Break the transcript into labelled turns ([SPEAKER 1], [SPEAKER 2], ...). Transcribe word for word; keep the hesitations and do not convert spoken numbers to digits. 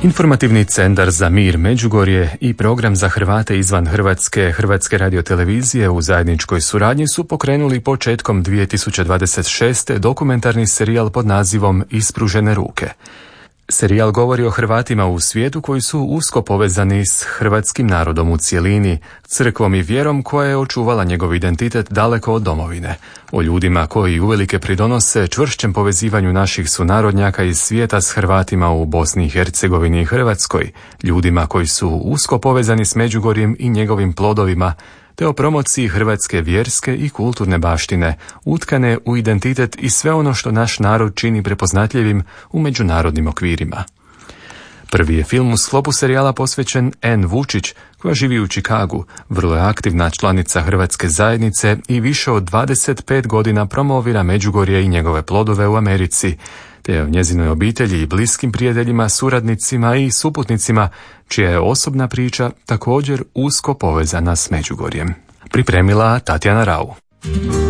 [SPEAKER 1] Informativni centar za mir Međugorje i program za Hrvate izvan Hrvatske Hrvatske radiotelevizije u zajedničkoj suradnji su pokrenuli početkom dvije tisuće dvadeset šeste. dokumentarni serijal pod nazivom Ispružene ruke. Serijal govori o Hrvatima u svijetu koji su usko povezani s hrvatskim narodom u cjelini, crkvom i vjerom koja je očuvala njegov identitet daleko od domovine, o ljudima koji uvelike pridonose čvršćem povezivanju naših sunarodnjaka iz svijeta s Hrvatima u Bosni i Hercegovini i Hrvatskoj, ljudima koji su usko povezani s Međugorjem i njegovim plodovima, te o promociji hrvatske vjerske i kulturne baštine, utkane u identitet i sve ono što naš narod čini prepoznatljivim u međunarodnim okvirima. Prvi je film u sklopu serijala posvećen Ann Vučić, koja živi u Čikagu, vrlo je aktivna članica hrvatske zajednice i više od dvadeset pet godina promovira Međugorje i njegove plodove u Americi, te o njezinoj obitelji i bliskim prijateljima, suradnicima i suputnicima, čija je osobna priča također usko povezana s Međugorjem. Pripremila Tatjana Rau.